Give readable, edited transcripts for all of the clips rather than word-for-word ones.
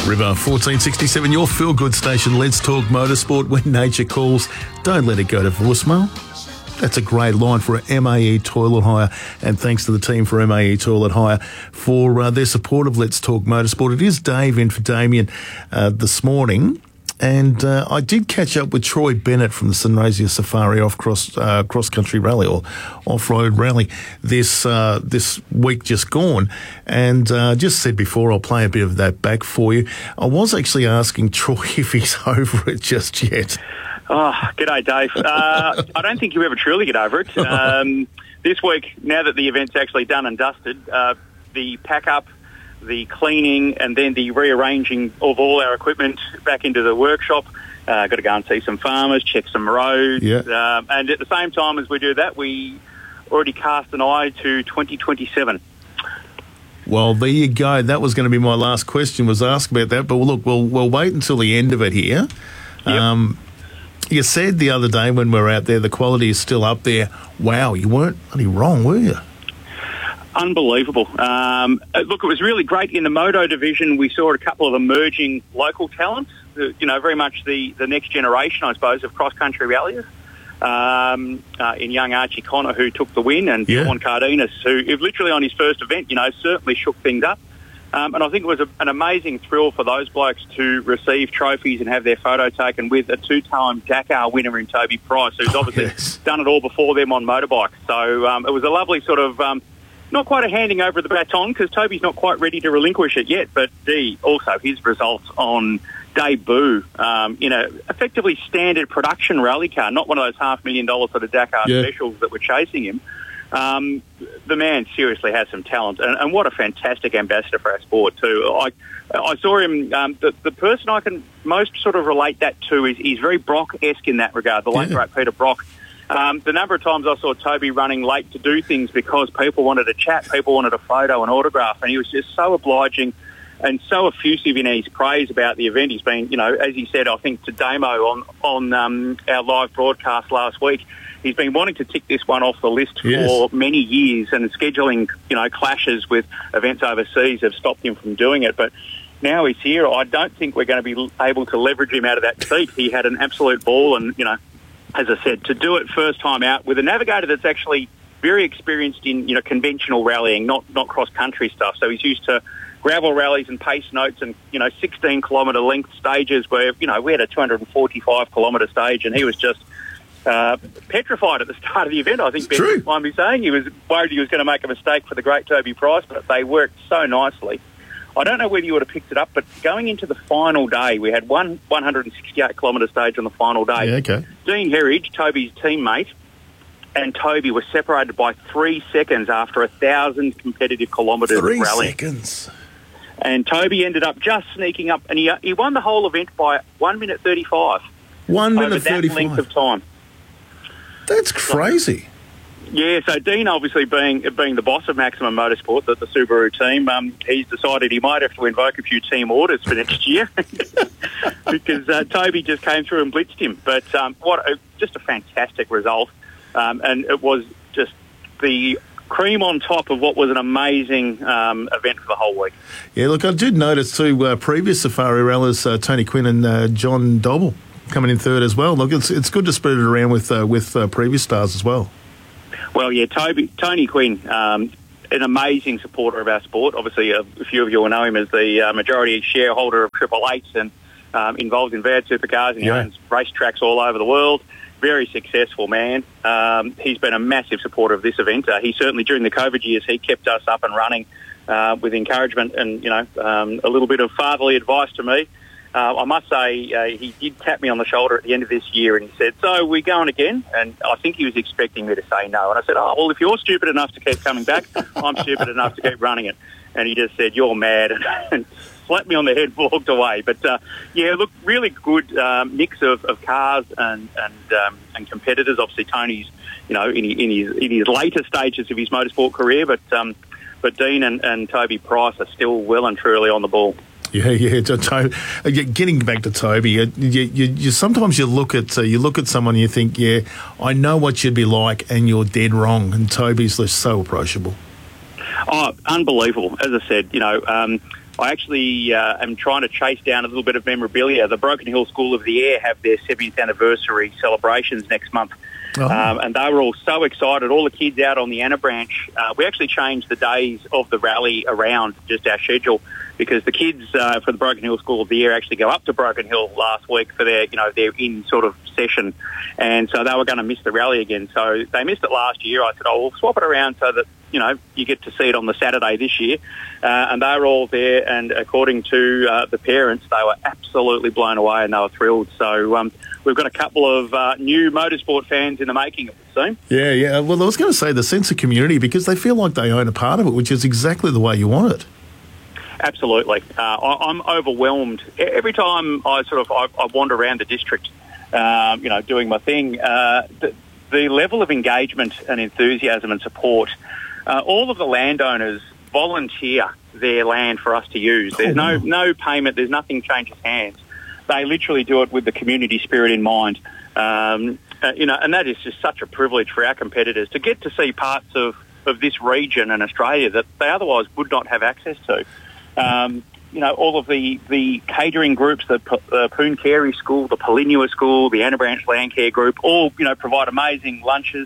River 1467, your feel-good station. Let's talk motorsport when nature calls. Don't let it go to voicemail. That's a great line for a MAE Toilet Hire, and thanks to the team for MAE Toilet Hire for their support of Let's Talk Motorsport. It is Dave in for Damien this morning, and I did catch up with Troy Bennett from the Sunraysia Safari cross-country rally or off-road rally this week just gone, and just said before, I'll play a bit of that back for you. I was actually asking Troy if he's over it just yet. Oh, g'day, Dave. I don't think you ever truly get over it. This week, now that the event's actually done and dusted, the pack-up, the cleaning, and then the rearranging of all our equipment back into the workshop. Got to go and see some farmers, check some roads. Yeah. And at the same time as we do that, we already cast an eye to 2027. Well, there you go. That was going to be my last question, was ask about that. But look, we'll wait until the end of it here. Yep. You said the other day when we were out there, the quality is still up there. Wow, you weren't really wrong, were you? Unbelievable. Look, it was really great. In the moto division, we saw a couple of emerging local talents, very much the next generation, I suppose, of cross-country ralliers. In young Archie Connor, who took the win, and Sean Cardenas, who literally on his first event, certainly shook things up. And I think it was an amazing thrill for those blokes to receive trophies and have their photo taken with a two-time Dakar winner in Toby Price, who's obviously done it all before them on motorbikes. So it was a lovely sort of, not quite a handing over of the baton, because Toby's not quite ready to relinquish it yet, but also his results on debut in a effectively standard production rally car, not one of those $500,000 sort of Dakar specials that were chasing him. The man seriously has some talent, and what a fantastic ambassador for our sport too. I saw him. The person I can most sort of relate that to is he's very Brock-esque in that regard. The late great Peter Brock. The number of times I saw Toby running late to do things because people wanted to chat, people wanted a photo, an autograph, and he was just so obliging and so effusive in his praise about the event. He's been, as he said, I think to Damo on our live broadcast last week, he's been wanting to tick this one off the list for many years, and scheduling, clashes with events overseas have stopped him from doing it. But now he's here. I don't think we're going to be able to leverage him out of that seat. He had an absolute ball, and, as I said, to do it first time out with a navigator that's actually very experienced in, conventional rallying, not cross-country stuff. So he's used to gravel rallies and pace notes and, 16-kilometre length stages where, we had a 245-kilometre stage, and he was just petrified at the start of the event. I think Ben might be saying he was worried he was going to make a mistake for the great Toby Price, but they worked so nicely. I don't know whether you would have picked it up, but going into the final day, we had one 168-kilometre stage on the final day. Yeah, okay. Dean Herridge, Toby's teammate, and Toby were separated by 3 seconds after 1,000 competitive kilometres of rallying. 3 seconds. And Toby ended up just sneaking up, and he won the whole event by 1 minute 35. 1 minute 35. Over that length of time. That's crazy. So Dean, obviously being the boss of Maximum Motorsport, the Subaru team, he's decided he might have to invoke a few team orders for next year because Toby just came through and blitzed him. But just a fantastic result, and it was just the cream on top of what was an amazing event for the whole week. Yeah, look, I did notice too previous Safari rallies, Tony Quinn and John Dobble coming in third as well. Look, it's good to spread it around with previous stars as well. Well, Tony Quinn, an amazing supporter of our sport. Obviously, a few of you will know him as the majority shareholder of Triple Eights and involved in VAD Supercars, and he owns racetracks all over the world. Very successful man. He's been a massive supporter of this event. He certainly, during the COVID years, he kept us up and running with encouragement and, a little bit of fatherly advice to me. I must say, he did tap me on the shoulder at the end of this year and he said, "So we're going again?" And I think he was expecting me to say no. And I said, "Oh, well, if you're stupid enough to keep coming back, I'm stupid enough to keep running it." And he just said, "You're mad," and slapped me on the head, walked away. But, look, really good mix of cars and competitors. Obviously, Tony's, in his later stages of his motorsport career, but Dean and Toby Price are still well and truly on the ball. Yeah. Getting back to Toby, you sometimes you look at someone and you think, I know what you'd be like, and you're dead wrong. And Toby's so approachable. Oh, unbelievable! As I said, I actually am trying to chase down a little bit of memorabilia. The Broken Hill School of the Air have their 70th anniversary celebrations next month. Oh. And they were all so excited, all the kids out on the Anna Branch. We actually changed the days of the rally around just our schedule because the kids for the Broken Hill School of the Year actually go up to Broken Hill last week for their in sort of session. And so they were going to miss the rally again. So they missed it last year. I said, we'll swap it around so that, you get to see it on the Saturday this year. And they were all there. And according to the parents, they were absolutely blown away and they were thrilled. So we've got a couple of new motorsport fans in the making, it would seem. Yeah. Well, I was going to say the sense of community because they feel like they own a part of it, which is exactly the way you want it. Absolutely. I'm overwhelmed. Every time I wander around the district, doing my thing, the level of engagement and enthusiasm and support, all of the landowners volunteer their land for us to use. There's no payment. There's nothing changes hands. They literally do it with the community spirit in mind. And that is just such a privilege for our competitors to get to see parts of this region and Australia that they otherwise would not have access to. All of the catering groups, the Poon Carey School, the Polinua School, the Anna Branch Land Care Group, all, provide amazing lunches.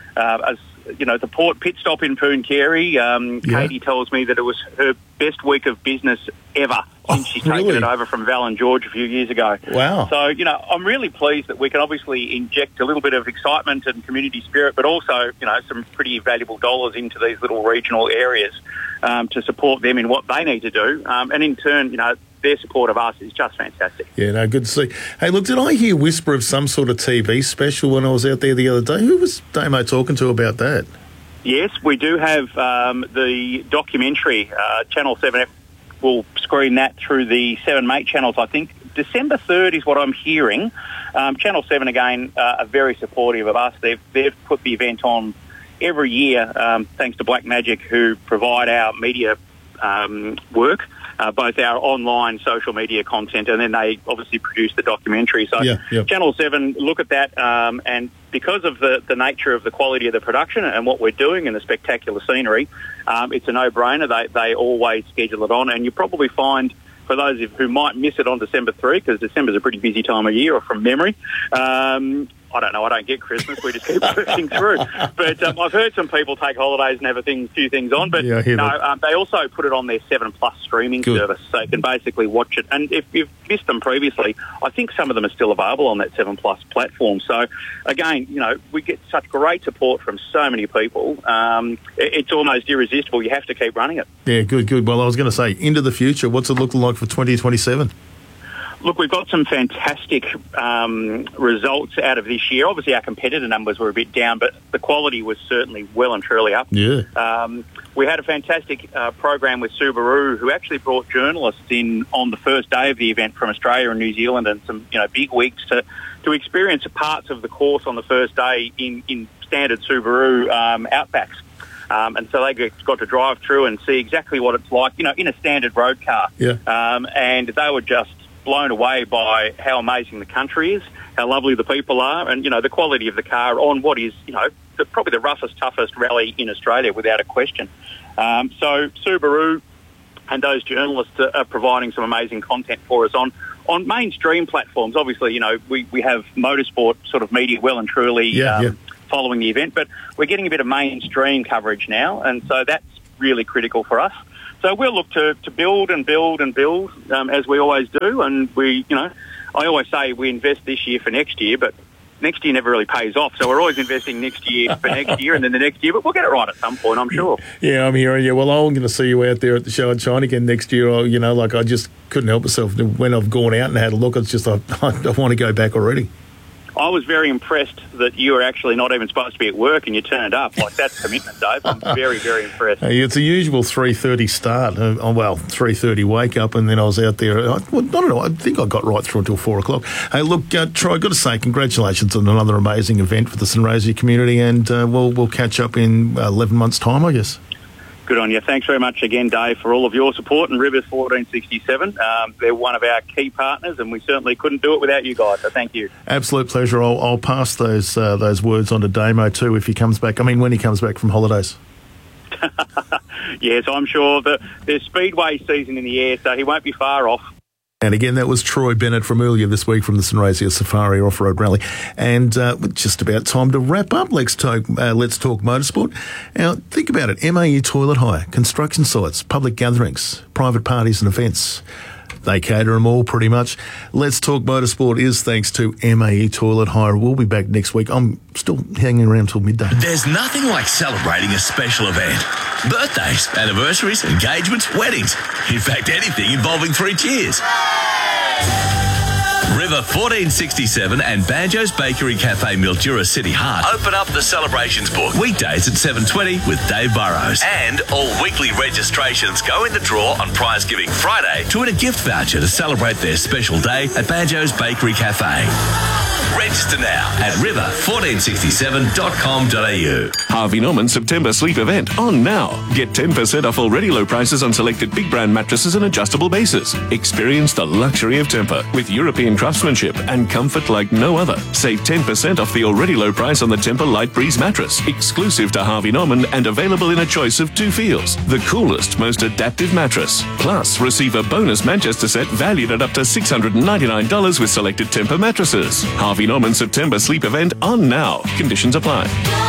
The port pit stop in Poon Carey, Katie tells me that it was her best week of business ever since she's taken it over from Val and George a few years ago. Wow. So, I'm really pleased that we can obviously inject a little bit of excitement and community spirit, but also, some pretty valuable dollars into these little regional areas to support them in what they need to do. And in turn, their support of us is just fantastic. Yeah, no, good to see. Hey, look, did I hear whisper of some sort of TV special when I was out there the other day? Who was Damo talking to about that? Yes, we do have the documentary. Channel 7 will screen that through the 7 Mate channels, I think. December 3rd is what I'm hearing. Channel 7, again, are very supportive of us. They've put the event on every year, thanks to Black Magic, who provide our media work, both our online social media content, and then they obviously produce the documentary. So Channel 7 look at that, and because of the nature of the quality of the production and what we're doing and the spectacular scenery, it's a no-brainer. They always schedule it on, and you probably find, for those who might miss it on December 3, because December's a pretty busy time of year, or from memory, I don't know. I don't get Christmas. We just keep pushing through. But I've heard some people take holidays and have a few things on. But they also put it on their 7 Plus streaming service, so you can basically watch it. And if you've missed them previously, I think some of them are still available on that 7 Plus platform. So again, we get such great support from so many people. It's almost irresistible. You have to keep running it. Yeah, good. Well, I was going to say, into the future, what's it looking like for 2027? Look, we've got some fantastic results out of this year. Obviously, our competitor numbers were a bit down, but the quality was certainly well and truly up. Yeah. We had a fantastic program with Subaru, who actually brought journalists in on the first day of the event from Australia and New Zealand, and some big weeks to experience parts of the course on the first day in standard Subaru Outbacks. And so they got to drive through and see exactly what it's like, in a standard road car. Yeah. And they were just blown away by how amazing the country is, how lovely the people are, and the quality of the car on what is probably the roughest, toughest rally in Australia without a question. So Subaru and those journalists are providing some amazing content for us on mainstream platforms. Obviously, we have motorsport sort of media well and truly following the event, but we're getting a bit of mainstream coverage now, and so that's really critical for us. So we'll look to build and build and build, as we always do. And I always say we invest this year for next year, but next year never really pays off. So we're always investing next year for next year and then the next year, but we'll get it right at some point, I'm sure. Yeah, I'm hearing you. Well, I'm going to see you out there at the Show and Shine again next year. I just couldn't help myself. When I've gone out and had a look, it's just, I want to go back already. I was very impressed that you were actually not even supposed to be at work and you turned up. Like, that's commitment, Dave. I'm very, very impressed. It's a usual 3:30 start. 3:30 wake up, and then I was out there. I don't know. I think I got right through until 4 o'clock. Hey, look, Troy, I've got to say congratulations on another amazing event for the Sunraysia community, and we'll catch up in 11 months' time, I guess. Good on you. Thanks very much again, Dave, for all of your support. And Rivers 1467, they're one of our key partners, and we certainly couldn't do it without you guys. So thank you. Absolute pleasure. I'll pass those words on to Damo too if he comes back. When he comes back from holidays. Yes, I'm sure that there's Speedway season in the air, so he won't be far off. And again, that was Troy Bennett from earlier this week from the Sunraysia Safari Off-Road Rally. And just about time to wrap up. Let's talk motorsport. Now, think about it. MAE Toilet Hire, construction sites, public gatherings, private parties and events. They cater them all pretty much. Let's Talk Motorsport is thanks to MAE Toilet Hire. We'll be back next week. I'm still hanging around till midday. There's nothing like celebrating a special event. Birthdays, anniversaries, engagements, weddings. In fact, anything involving 3 cheers. River 1467 and Banjo's Bakery Cafe Mildura City Heart open up the celebrations book weekdays at 7:20 with Dave Burrows. And all weekly registrations go in the draw on Prize Giving Friday to win a gift voucher to celebrate their special day at Banjo's Bakery Cafe. Register now at river1467.com.au. Harvey Norman September Sleep Event on now. Get 10% off already low prices on selected big brand mattresses and adjustable bases. Experience the luxury of Tempur with European craftsmanship and comfort like no other. Save 10% off the already low price on the Tempur Light Breeze mattress, exclusive to Harvey Norman and available in a choice of 2 feels. The coolest, most adaptive mattress. Plus, receive a bonus Manchester set valued at up to $699 with selected Tempur mattresses. Harvey Norman September Sleep Event on now. Conditions apply.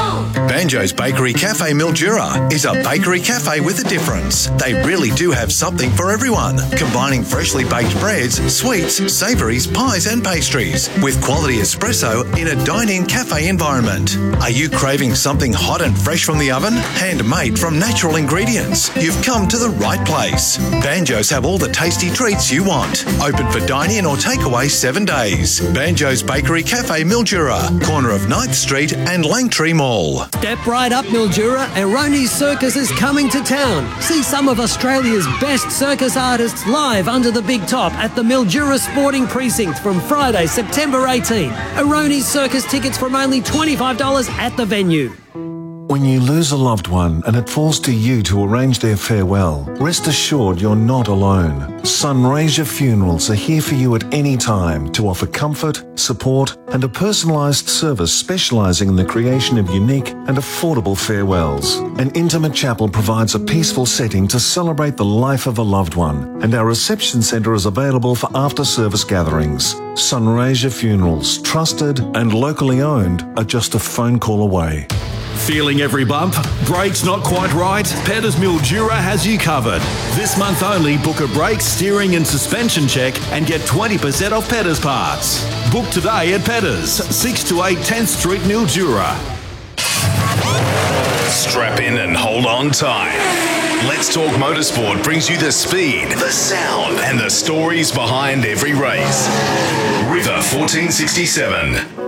Banjo's Bakery Cafe Mildura is a bakery cafe with a difference. They really do have something for everyone, combining freshly baked breads, sweets, savouries, pies and pastries with quality espresso in a dine-in cafe environment. Are you craving something hot and fresh from the oven? Handmade from natural ingredients? You've come to the right place. Banjo's have all the tasty treats you want. Open for dine-in or takeaway 7 days. Banjo's Bakery Cafe Mildura, corner of 9th Street and Langtree Mall. Step right up, Mildura. Errone's Circus is coming to town. See some of Australia's best circus artists live under the big top at the Mildura Sporting Precinct from Friday, September 18. Errone's Circus tickets from only $25 at the venue. When you lose a loved one and it falls to you to arrange their farewell, rest assured you're not alone. Sunraysia Funerals are here for you at any time to offer comfort, support and a personalised service specialising in the creation of unique and affordable farewells. An intimate chapel provides a peaceful setting to celebrate the life of a loved one, and our reception centre is available for after-service gatherings. Sunraysia Funerals, trusted and locally owned, are just a phone call away. Feeling every bump? Brakes not quite right? Petters Mildura has you covered. This month only, book a brake, steering and suspension check and get 20% off Petters parts. Book today at Petters, 6 to 8 10th Street, Mildura. Strap in and hold on tight. Let's Talk Motorsport brings you the speed, the sound and the stories behind every race. River 1467.